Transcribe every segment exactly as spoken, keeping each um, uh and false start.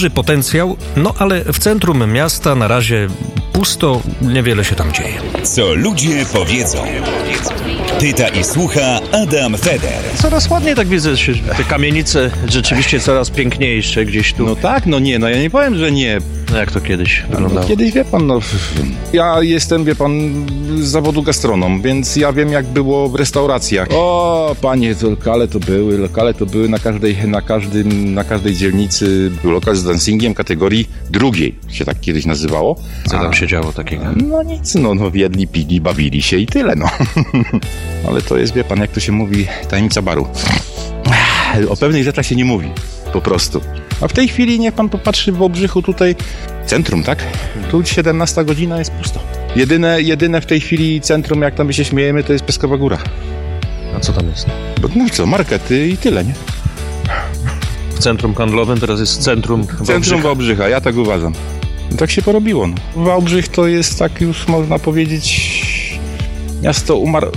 duży potencjał, no ale w centrum miasta na razie pusto, niewiele się tam dzieje. Co ludzie powiedzą. Pyta i słucha Adam Feder. Coraz ładniej tak widzę, się, te kamienice rzeczywiście coraz piękniejsze gdzieś tu. No tak, no nie, no ja nie powiem, że nie. No jak to kiedyś wyglądało? Kiedyś, wie pan, no ja jestem, wie pan, z zawodu gastronom, więc ja wiem, jak było w restauracjach. O, panie, to lokale to były, lokale to były na każdej, na każdym, na każdej dzielnicy. Był lokal z dancingiem kategorii drugiej, się tak kiedyś nazywało. Co tam się działo takiego? No nic, no, no jedli, pili, bawili się i tyle, no. Ale to jest, wie pan, jak to się mówi, tajemnica baru. O pewnych rzeczach się nie mówi, po prostu. A w tej chwili, niech pan popatrzy w Wałbrzychu tutaj, centrum, tak? Tu siedemnasta godzina jest pusto. Jedyne, jedyne w tej chwili centrum, jak tam my się śmiejemy, to jest Piaskowa Góra. A co tam jest? Bo, no co, markety i tyle, nie? W centrum handlowym, teraz jest centrum Wałbrzycha. Centrum Wałbrzycha, ja tak uważam. I tak się porobiło, no. Wałbrzych to jest tak już, można powiedzieć, miasto umar...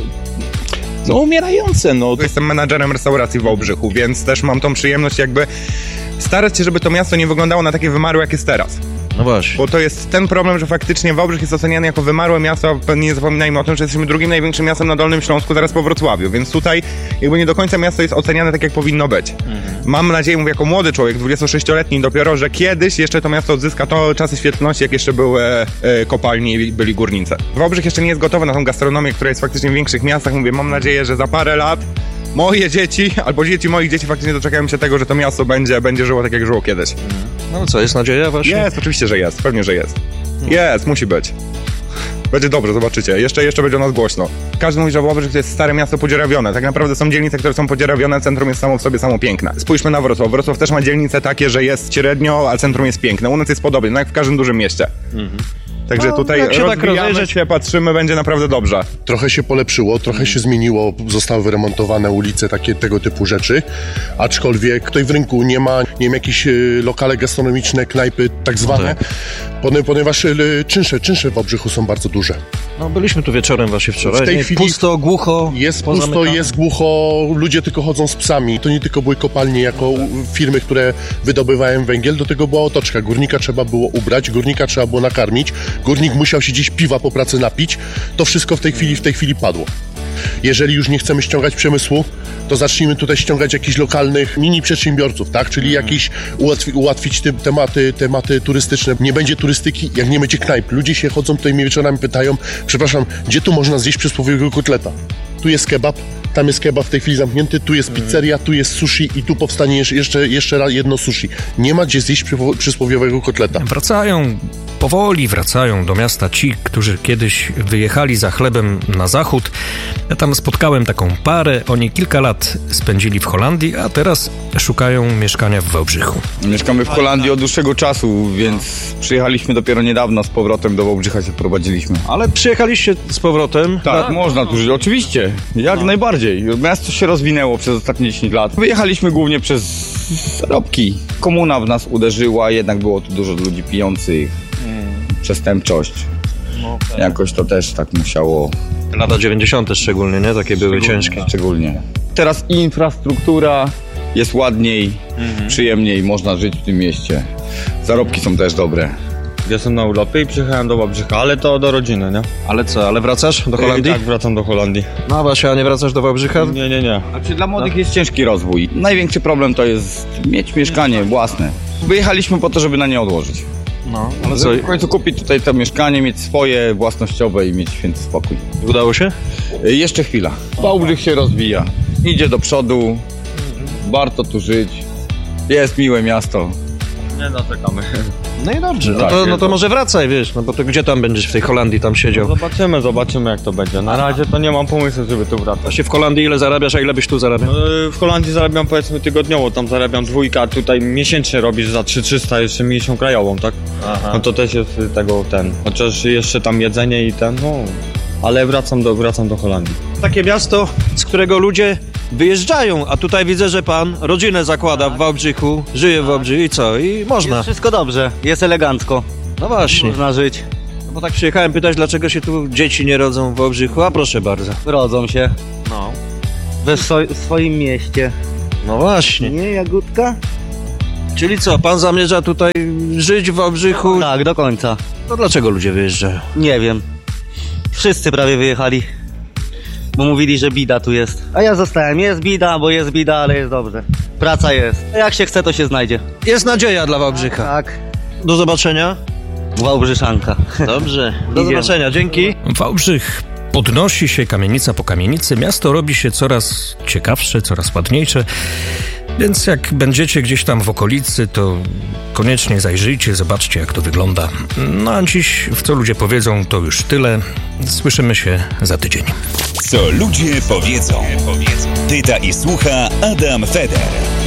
No umierające, no. Jestem menadżerem restauracji w Wałbrzychu, więc też mam tą przyjemność jakby starać się, żeby to miasto nie wyglądało na takie wymarłe, jak jest teraz. No właśnie. Bo to jest ten problem, że faktycznie Wałbrzych jest oceniany jako wymarłe miasto, a nie zapominajmy o tym, że jesteśmy drugim największym miastem na Dolnym Śląsku, zaraz po Wrocławiu, więc tutaj jakby nie do końca miasto jest oceniane tak, jak powinno być. Mhm. Mam nadzieję, mówię jako młody człowiek, dwudziestosześcioletni dopiero, że kiedyś jeszcze to miasto odzyska to czasy świetlności, jak jeszcze były e, kopalnie i byli górnicy. Wałbrzych jeszcze nie jest gotowy na tą gastronomię, która jest faktycznie w większych miastach. Mówię, mam nadzieję, że za parę lat moje dzieci, albo dzieci moich dzieci faktycznie doczekają się tego, że to miasto będzie, będzie żyło tak, jak żyło kiedyś. No co, jest nadzieja właśnie? Jest, oczywiście, że jest. Pewnie, że jest. Jest, musi być. Będzie dobrze, zobaczycie. Jeszcze, jeszcze będzie o nas głośno. Każdy mówi, że Wałbrzych to jest stare miasto podziurawione. Tak naprawdę są dzielnice, które są podziurawione, centrum jest samo w sobie samo piękne. Spójrzmy na Wrocław. Wrocław też ma dzielnice takie, że jest średnio, a centrum jest piękne. U nas jest podobnie, no jak w każdym dużym mieście. Mhm. Także no, tutaj jak się tak rozwijamy rozejrzeć, się, patrzymy, będzie naprawdę dobrze. Trochę się polepszyło, trochę się zmieniło, zostały wyremontowane ulice, takie tego typu rzeczy, aczkolwiek tutaj w rynku nie ma, nie wiem, jakieś y, lokale gastronomiczne, knajpy tak zwane, Pone, ponieważ y, czynsze, czynsze w Wałbrzychu są bardzo duże. No byliśmy tu wieczorem właśnie wczoraj, w tej nie, chwili pusto, głucho. Jest pusto, jest głucho, ludzie tylko chodzą z psami. To nie tylko były kopalnie jako firmy, które wydobywają węgiel, do tego była otoczka. Górnika trzeba było ubrać, górnika trzeba było nakarmić, górnik musiał się gdzieś piwa po pracy napić. To wszystko w tej chwili, w tej chwili padło. Jeżeli już nie chcemy ściągać przemysłu, to zacznijmy tutaj ściągać jakichś lokalnych mini przedsiębiorców, tak? Czyli jakiś ułatwi, ułatwić te tematy, tematy turystyczne. Nie będzie turystyki, jak nie będzie knajp. Ludzie się chodzą tutaj wieczorami, pytają, przepraszam, gdzie tu można zjeść przysłowiowego kotleta? Tu jest kebab, tam jest kebab w tej chwili zamknięty, tu jest pizzeria, tu jest sushi i tu powstanie jeszcze, jeszcze raz jedno sushi. Nie ma gdzie zjeść przysłowiowego kotleta. Wracają, powoli wracają do miasta ci, którzy kiedyś wyjechali za chlebem na zachód. Ja tam spotkałem taką parę, oni kilka lat spędzili w Holandii, a teraz szukają mieszkania w Wałbrzychu. Mieszkamy w Holandii od dłuższego czasu, więc przyjechaliśmy dopiero niedawno z powrotem do Wałbrzycha, się wprowadziliśmy. Ale przyjechaliście z powrotem? Tak, można tu żyć, oczywiście, jak no. najbardziej. Miasto się rozwinęło przez ostatnie dziesięć lat. Wyjechaliśmy głównie przez zarobki. Komuna w nas uderzyła, jednak było tu dużo ludzi pijących. Hmm. Przestępczość. No, tak. Jakoś to też tak musiało... Lata dziewięćdziesiąte szczególnie, nie? Takie były ciężkie. Szczególnie. Teraz infrastruktura jest ładniej, mhm. przyjemniej, można żyć w tym mieście. Zarobki są też dobre. Jestem na urlopie i przyjechałem do Wałbrzycha, ale to do rodziny, nie? Ale co, ale wracasz do Holandii? Tak, wracam do Holandii. No właśnie, a nie wracasz do Wałbrzycha? Nie, nie, nie. Znaczy dla młodych no. jest ciężki rozwój. Największy problem to jest mieć mieszkanie własne. Wyjechaliśmy po to, żeby na nie odłożyć. No, ale co? W końcu kupić tutaj to mieszkanie, mieć swoje, własnościowe i mieć święty spokój. Udało się? Jeszcze chwila. Wałbrzych się rozwija. Idzie do przodu. Warto tu żyć. Jest miłe miasto. Nie narzekamy. No i dobrze, no to, no to może wracaj, wiesz, no bo to gdzie tam będziesz w tej Holandii tam siedział? No zobaczymy, zobaczymy jak to będzie. Na razie to nie mam pomysłu, żeby tu wracać. Właśnie w Holandii ile zarabiasz, a ile byś tu zarabiał? No, w Holandii zarabiam powiedzmy tygodniowo, tam zarabiam dwójkę, a tutaj miesięcznie robisz za trzy tysiące trzysta jeszcze miesiąc krajową, tak? Aha. No to też jest tego ten, chociaż jeszcze tam jedzenie i ten, no... Ale wracam do, wracam do Holandii. Takie miasto, z którego ludzie wyjeżdżają, a tutaj widzę, że pan rodzinę zakłada w Wałbrzychu, żyje w Wałbrzychu i co? I można. Jest wszystko dobrze, jest elegancko. No właśnie. Można żyć. No bo tak przyjechałem pytać, dlaczego się tu dzieci nie rodzą w Wałbrzychu, a proszę bardzo. Rodzą się. No. We swo- swoim mieście. No właśnie. Nie, Jagódka? Czyli co, pan zamierza tutaj żyć w Wałbrzychu? Tak, do końca. To dlaczego ludzie wyjeżdżają? Nie wiem. Wszyscy prawie wyjechali. Bo mówili, że bida tu jest. A ja zostałem. Jest bida, bo jest bida, ale jest dobrze. Praca jest. Jak się chce, to się znajdzie. Jest nadzieja dla Wałbrzycha. Tak. Do zobaczenia. Wałbrzyszanka. Dobrze. Do Idziemy. zobaczenia. Dzięki. Wałbrzych podnosi się kamienica po kamienicy, miasto robi się coraz ciekawsze, coraz ładniejsze, więc jak będziecie gdzieś tam w okolicy, to koniecznie zajrzyjcie, zobaczcie jak to wygląda. No a dziś w Co Ludzie Powiedzą to już tyle. Słyszymy się za tydzień. Co ludzie powiedzą. Pyta i słucha Adam Feder.